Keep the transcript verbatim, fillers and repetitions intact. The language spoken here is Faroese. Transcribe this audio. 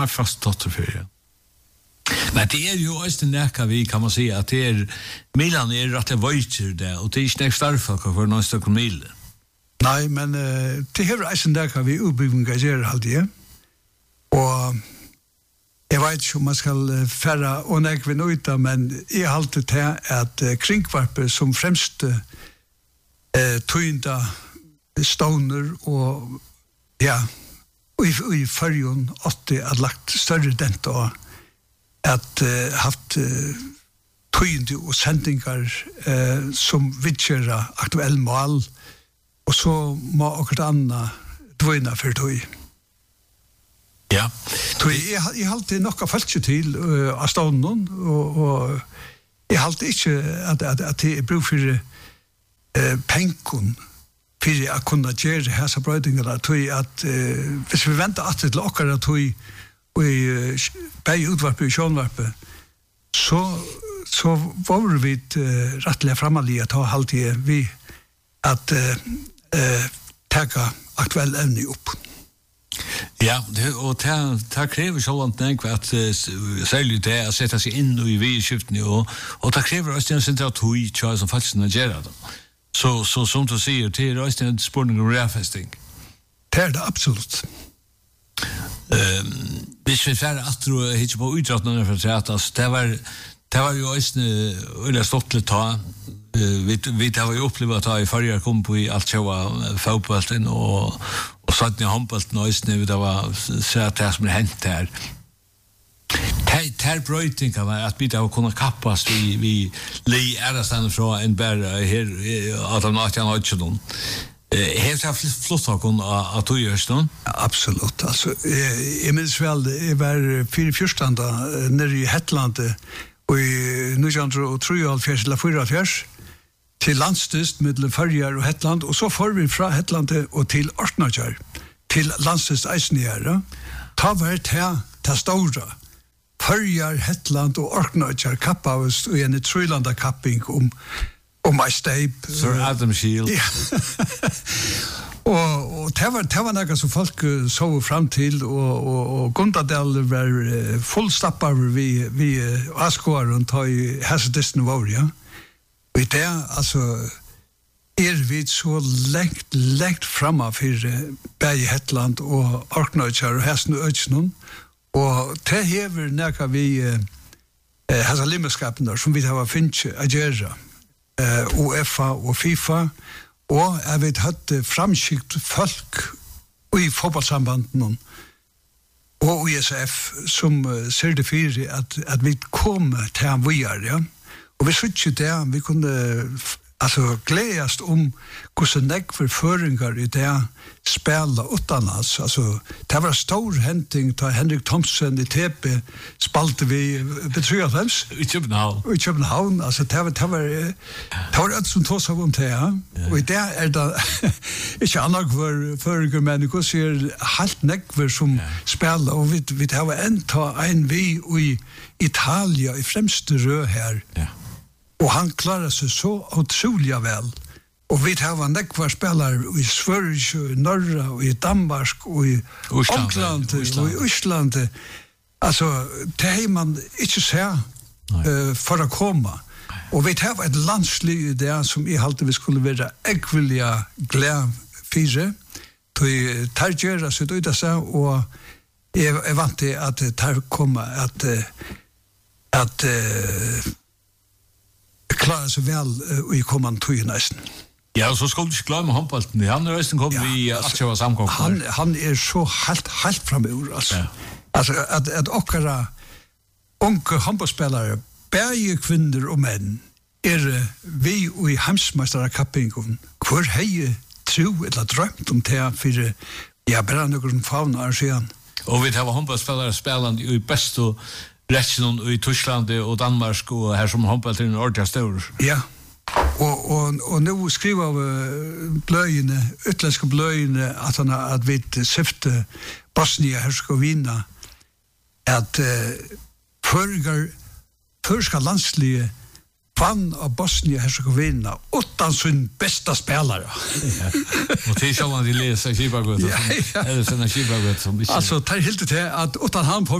har fast dotter för det. Men det är ju också näka vi kan man säga att det är Milan är rätt vojter där och det är inte starka för någon stycke mil. Nej, men uh, det här är en näka vi uppbygger alltid. Och jag vet inte om man ska färra och näka vi uta, men jag har alltid det att uh, kringvarper som främst uh, tynda stoner och ja, och i, i förrjun åtte att lagt större dent och att uh, haft uh, tynda och sändningar uh, som vidtjöra aktuell mål och så må och anna dvöjna för tøy. Ja. Tøy, jag, jag har alltid nokka falsk till uh, av stånden och, och jag har alltid inte att, att, att det är brug för uh, penkon för att kunna göra hessa brödingarna tøy att uh, hvis vi väntar att det lockar att tøy och i uh, bäg utvarpe och sjönvarpe så så var vi uh, rättliga framalliga att ha alltid vi att uh, uh, ta aktuell ämne upp. Ja, det, och det, det kräver så långt näck att uh, särskilt det att sätta sig in i vidskiften och och det kräver också en central tøy tjej som faktiskt när gör det. Så så som du säger det är också en spårning och refesting. Det är det absolut. Ehm, hvis vi färre att tro hit på utdragna för att att det var det var ju också eller stottligt ta vi vi har ju upplevt att i förra kom på i allt själva fotbollen och och så att ni handbollen och nu det var så att det som hänt där. Det tar brötning kan att bita och kunna kappas vi vi le är stanna från en bär här att de inte har gjort någon. Helt har flott att kunna att du gör så. Absolut. Alltså jag minns väl det var för förstanda när i Hetland och nu jag tror tror jag fjärs eller fyra fjärs till landstust mellan Färjar och Hetland och så får vi från Hetland och till Ortnajar till landstust Eisniera. Ta vart här ta stora Färjar, Hetland och Ortnajar kappavs och en trylanda kapping om om my step Sir Adam Shield. Ja. och och det var det var något som folk så fram till och och och Guntadal var fullstappar vi vi Askor runt i Hasdisten var ja. Och det alltså är vi så längt längt framme för Berg Hetland och Orknøyjar och Häsn och Ötsnum och det häver näka vi eh hasa limmerskapen som vi har finch agera eh UEFA och FIFA och jag vet hade framskikt folk i fotbollssambanden och I S F som ser det för att att vi kommer till en vidare ja och vi switchar där vi kunde alltså glädjast om hur näck för föringar i det spela utomlands alltså det var stor händing till Henrik Thomsen i T P spalte vi betryggat I København i København alltså det var det var det var det som tog sig om det ja och det är det inte annat för föringar men hur ser halt näck för som spela och vi vi har en ta en vi i Italien i främste rö här ja. Och han klarar sig så otroligt väl. Och vi har en nekvar spelare i Sverige, i Norge, och i Danmark, och i England, och i Island. Alltså, det har man inte sett uh, för att komma. Och vi har ett landslig där som jag alltid vi skulle vara äggvilliga glad fyra. Det tar göra sig ut så och jag är vant till att det tar komma att att uh, klarar sig väl uh, i kommande tog nästan. Ja, så ska du inte glömma handbollen. Han är resten kom vi att köra samkomst. Han han är så helt helt framur alltså. Ja. Alltså att att åkara onkel handbollsspelare, bäge kvinnor och män är vi i hemsmästarkappingen. Hur hej tro eller drömt om det för ja, bara någon fauna är sen. Och vi har handbollsspelare spelande i bästa Rätten i Tyskland och Danmark och här som handboll till en ordentlig stor. Ja. Och och och nu skriver vi blöjene, utländska blöjene att han att vi syfte Bosnien-Herzegovina att uh, förgar förska landslige vann av Bosnia-Herzegovina utan sin bästa spelare. Ja. Och det är så man vill läsa Kibagott. Ja, ja. Eller såna Kibagott som inte. Alltså, det är helt det att utan han